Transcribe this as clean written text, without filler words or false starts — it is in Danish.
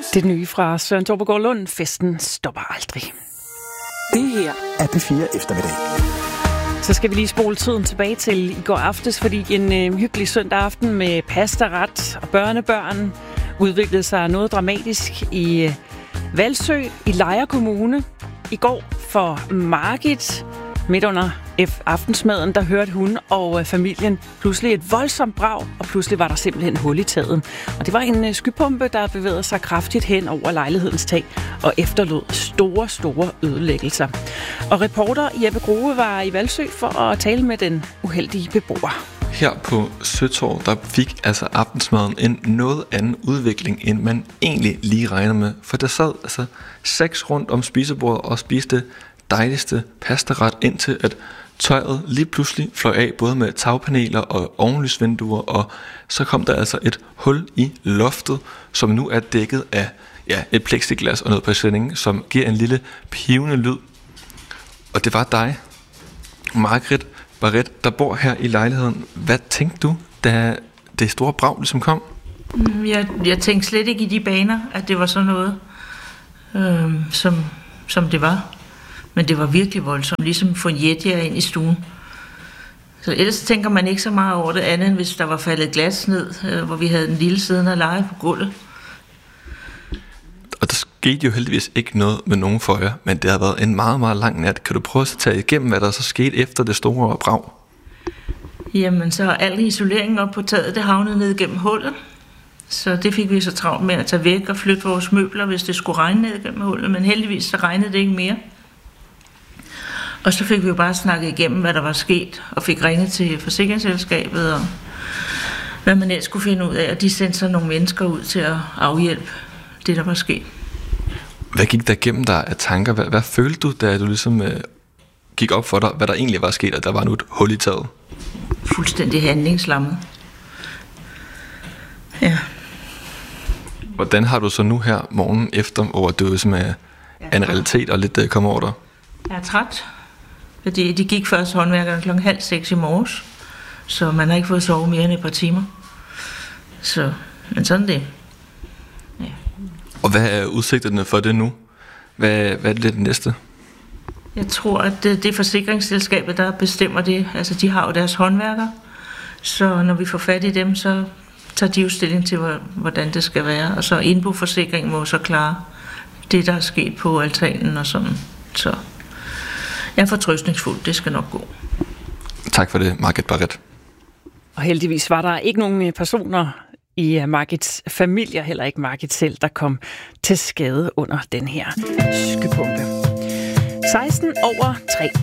Det nye fra Søren Torpegaard Lund. Festen stopper aldrig. Det her er P4 Eftermiddag. Så skal vi lige spole tiden tilbage til i går aftes, fordi en hyggelig søndag aften med pastaret og børnebørn udviklede sig noget dramatisk i Hvalsø i Lejre Kommune. I går for Margit, midt under aftensmaden, der hørte hun og familien pludselig et voldsomt brag, og pludselig var der simpelthen hul i taget. Og det var en skypumpe, der bevægede sig kraftigt hen over lejlighedens tag og efterlod store ødelæggelser. Og reporter Jeppe Grue var i Hvalsø for at tale med den uheldige beboer. Her på Søtorv, der fik altså aftensmaden en noget anden udvikling, end man egentlig lige regner med. For der sad altså 6 rundt om spisebordet og spiste dejligste pastaret, indtil at tøjet lige pludselig fløj af, både med tagpaneler og ovenlysvinduer, og så kom der altså et hul i loftet, som nu er dækket af et plexiglas og noget præsending, som giver en lille pivende lyd. Og det var dig, Margrit Barret, der bor her i lejligheden. Hvad tænkte du, da det store brag ligesom kom? Jeg tænkte slet ikke i de baner, at det var sådan noget, som det var. Men det var virkelig voldsomt, ligesom få en jetjager ind i stuen. Så ellers tænker man ikke så meget over det andet, end hvis der var faldet glas ned, hvor vi havde den lille siddende og lege på gulvet. Og der skete jo heldigvis ikke noget med nogen for jer, men det har været en meget, meget lang nat. Kan du prøve at tage igennem, hvad der så skete efter det store brag? Jamen, så al isoleringen op på taget, det havnede ned gennem hullet. Så det fik vi så travlt med at tage væk og flytte vores møbler, hvis det skulle regne ned gennem hullet. Men heldigvis så regnede det ikke mere. Og så fik vi jo bare snakket igennem, hvad der var sket, og fik ringet til forsikringsselskabet, og hvad man ellers skulle finde ud af. Og de sendte så nogle mennesker ud til at afhjælpe det, der var sket. Hvad gik der gennem dig af tanker? Hvad følte du, da du ligesom gik op for dig, hvad der egentlig var sket, og der var nu et hul i taget? Fuldstændig handlingslammet. Ja. Hvordan har du så nu her morgen efter, hvor du ligesom er en realitet og lidt kommer over dig? Jeg er træt, fordi de gik først håndværkerne 5:30 i morges, så man har ikke fået sove mere end et par timer. Så, men sådan det. Ja. Og hvad er udsigterne for det nu? Hvad er det næste? Jeg tror, at det er forsikringsselskabet, der bestemmer det. Altså, de har jo deres håndværker, så når vi får fat i dem, så tager de jo stilling til, hvordan det skal være. Og så indboforsikringen må så klare det, der er sket på altanen og sådan. Så jeg er fortrøstningsfuld. Det skal nok gå. Tak for det, Margit Barret. Og heldigvis var der ikke nogen personer i Margits familie, heller ikke Margit selv, der kom til skade under den her skypumpe. 16 over 3.